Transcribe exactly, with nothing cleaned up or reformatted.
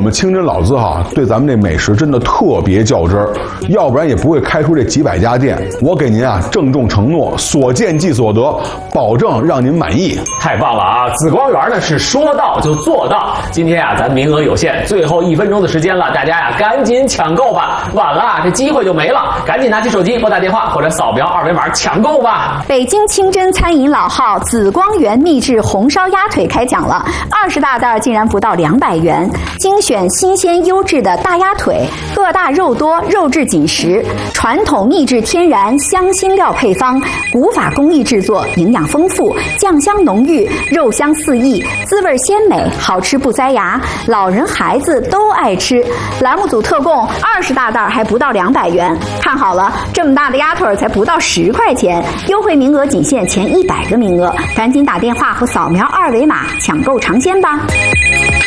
们清真老字号对咱们这美食真的特别较真儿，要不然也不会开出这几百家店。我给您啊郑重承诺，所见即所得，保证让您满意。 太棒了啊！紫光园呢是说到就做到。今天啊，咱名额有限，最后一分钟的时间了，大家呀赶紧抢购吧，晚了啊这机会就没了。赶紧拿起手机拨打电话或者扫描二维码抢购吧。 北京清真餐饮老号紫光园秘制红烧鸭腿开讲了，二十大袋竟然不到两百元，精选新鲜优质的大鸭腿，个大肉多，肉质紧实，传统秘制天然香辛料配方，古法工艺制作，营养丰富，酱香浓郁，肉香四溢，滋味鲜美，好吃不塞牙，老人孩子都爱吃。栏目组特供二十大袋还不到两百元，看好了，这么大的鸭腿才不到十块钱，优惠名额仅限前一百个名额，赶紧打电话或扫描二维码抢购尝鲜吧。